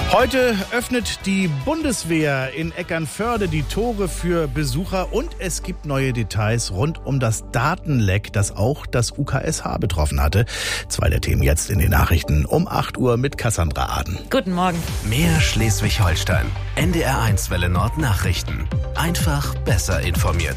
Heute öffnet die Bundeswehr in Eckernförde die Tore für Besucher und es gibt neue Details rund um das Datenleck, das auch das UKSH betroffen hatte. Zwei der Themen jetzt in den Nachrichten um 8 Uhr mit Cassandra Aden. Guten Morgen. Mehr Schleswig-Holstein. NDR1 Welle Nord Nachrichten. Einfach besser informiert.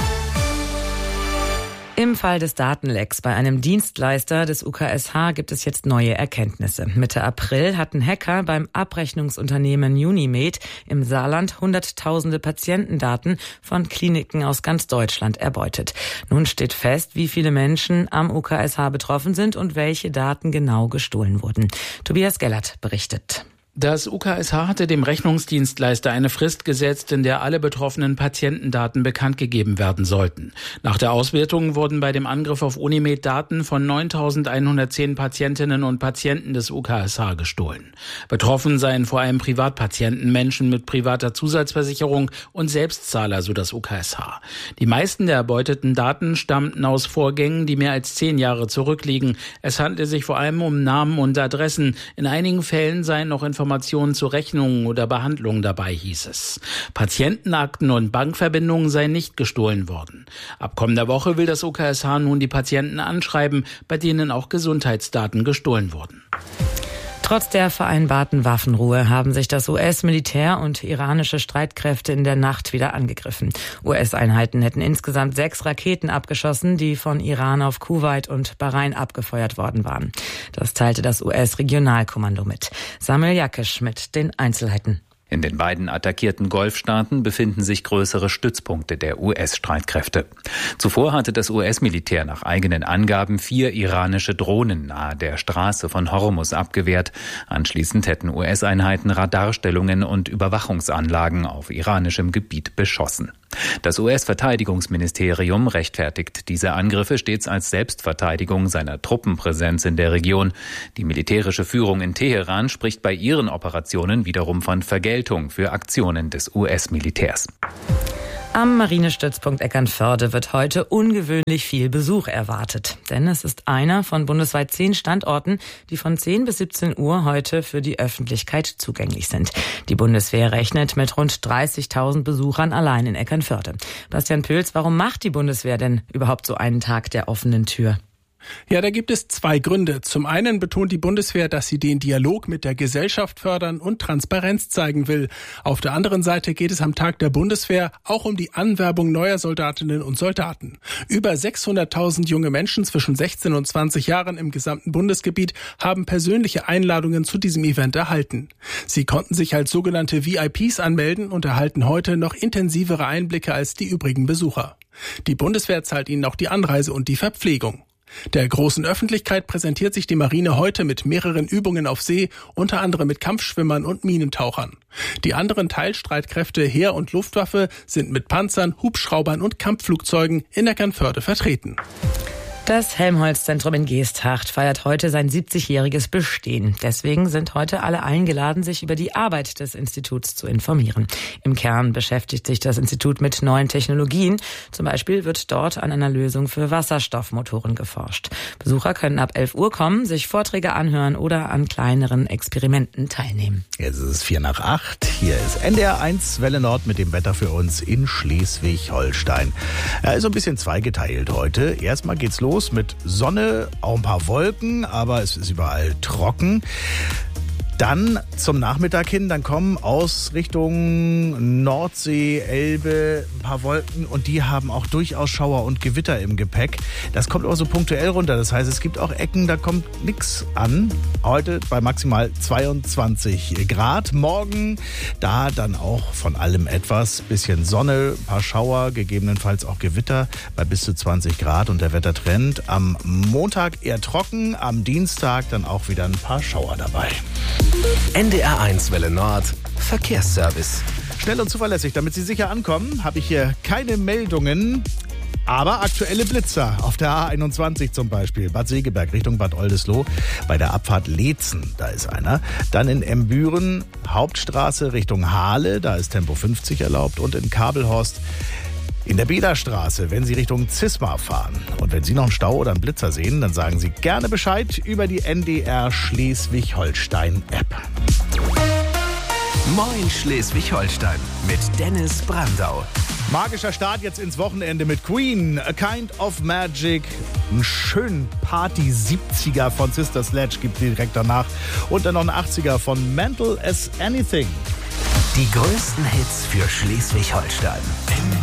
Im Fall des Datenlecks bei einem Dienstleister des UKSH gibt es jetzt neue Erkenntnisse. Mitte April hatten Hacker beim Abrechnungsunternehmen Unimed im Saarland hunderttausende Patientendaten von Kliniken aus ganz Deutschland erbeutet. Nun steht fest, wie viele Menschen am UKSH betroffen sind und welche Daten genau gestohlen wurden. Tobias Gellert berichtet. Das UKSH hatte dem Rechnungsdienstleister eine Frist gesetzt, in der alle betroffenen Patientendaten bekannt gegeben werden sollten. Nach der Auswertung wurden bei dem Angriff auf Unimed Daten von 9.110 Patientinnen und Patienten des UKSH gestohlen. Betroffen seien vor allem Privatpatienten, Menschen mit privater Zusatzversicherung und Selbstzahler, so das UKSH. Die meisten der erbeuteten Daten stammten aus Vorgängen, die mehr als 10 Jahre zurückliegen. Es handelte sich vor allem um Namen und Adressen. In einigen Fällen seien noch Informationen zu Rechnungen oder Behandlungen dabei, hieß es. Patientenakten und Bankverbindungen seien nicht gestohlen worden. Ab kommender Woche will das UKSH nun die Patienten anschreiben, bei denen auch Gesundheitsdaten gestohlen wurden. Trotz der vereinbarten Waffenruhe haben sich das US-Militär und iranische Streitkräfte in der Nacht wieder angegriffen. US-Einheiten hätten insgesamt 6 Raketen abgeschossen, die von Iran auf Kuwait und Bahrain abgefeuert worden waren. Das teilte das US-Regionalkommando mit. Samuel Jakisch mit den Einzelheiten. In den beiden attackierten Golfstaaten befinden sich größere Stützpunkte der US-Streitkräfte. Zuvor hatte das US-Militär nach eigenen Angaben 4 iranische Drohnen nahe der Straße von Hormuz abgewehrt. Anschließend hätten US-Einheiten Radarstellungen und Überwachungsanlagen auf iranischem Gebiet beschossen. Das US-Verteidigungsministerium rechtfertigt diese Angriffe stets als Selbstverteidigung seiner Truppenpräsenz in der Region. Die militärische Führung in Teheran spricht bei ihren Operationen wiederum von Vergeltung für Aktionen des US-Militärs. Am Marinestützpunkt Eckernförde wird heute ungewöhnlich viel Besuch erwartet. Denn es ist einer von bundesweit 10 Standorten, die von 10 bis 17 Uhr heute für die Öffentlichkeit zugänglich sind. Die Bundeswehr rechnet mit rund 30.000 Besuchern allein in Eckernförde. Bastian Pöls, warum macht die Bundeswehr denn überhaupt so einen Tag der offenen Tür? Ja, da gibt es 2 Gründe. Zum einen betont die Bundeswehr, dass sie den Dialog mit der Gesellschaft fördern und Transparenz zeigen will. Auf der anderen Seite geht es am Tag der Bundeswehr auch um die Anwerbung neuer Soldatinnen und Soldaten. Über 600.000 junge Menschen zwischen 16 und 20 Jahren im gesamten Bundesgebiet haben persönliche Einladungen zu diesem Event erhalten. Sie konnten sich als sogenannte VIPs anmelden und erhalten heute noch intensivere Einblicke als die übrigen Besucher. Die Bundeswehr zahlt ihnen auch die Anreise und die Verpflegung. Der großen Öffentlichkeit präsentiert sich die Marine heute mit mehreren Übungen auf See, unter anderem mit Kampfschwimmern und Minentauchern. Die anderen Teilstreitkräfte Heer und Luftwaffe sind mit Panzern, Hubschraubern und Kampfflugzeugen in Eckernförde vertreten. Das Helmholtz-Zentrum in Geesthacht feiert heute sein 70-jähriges Bestehen. Deswegen sind heute alle eingeladen, sich über die Arbeit des Instituts zu informieren. Im Kern beschäftigt sich das Institut mit neuen Technologien. Zum Beispiel wird dort an einer Lösung für Wasserstoffmotoren geforscht. Besucher können ab 11 Uhr kommen, sich Vorträge anhören oder an kleineren Experimenten teilnehmen. Jetzt ist es 7:45. Hier ist NDR1 Welle Nord mit dem Wetter für uns in Schleswig-Holstein. Er ist so ein bisschen zweigeteilt heute. Erstmal geht's los mit Sonne, auch ein paar Wolken, aber es ist überall trocken. Dann zum Nachmittag hin, dann kommen aus Richtung Nordsee, Elbe ein paar Wolken und die haben auch durchaus Schauer und Gewitter im Gepäck. Das kommt aber so punktuell runter, das heißt, es gibt auch Ecken, da kommt nichts an. Heute bei maximal 22 Grad. Morgen da dann auch von allem etwas, bisschen Sonne, ein paar Schauer, gegebenenfalls auch Gewitter bei bis zu 20 Grad und der Wettertrend. Am Montag eher trocken, am Dienstag dann auch wieder ein paar Schauer dabei. NDR1 Welle Nord Verkehrsservice. Schnell und zuverlässig, damit Sie sicher ankommen, habe ich hier keine Meldungen, aber aktuelle Blitzer. Auf der A21 zum Beispiel, Bad Segeberg Richtung Bad Oldesloe, bei der Abfahrt Leetzen, da ist einer. Dann in Embüren, Hauptstraße Richtung Hahle, da ist Tempo 50 erlaubt. Und in Kabelhorst in der Bederstraße, wenn Sie Richtung Zismar fahren. Und wenn Sie noch einen Stau oder einen Blitzer sehen, dann sagen Sie gerne Bescheid über die NDR Schleswig-Holstein-App. Moin Schleswig-Holstein mit Dennis Brandau. Magischer Start jetzt ins Wochenende mit Queen, A Kind of Magic. Einen schönen Party-70er von Sister Sledge gibt direkt danach. Und dann noch ein 80er von Mental as Anything. Die größten Hits für Schleswig-Holstein.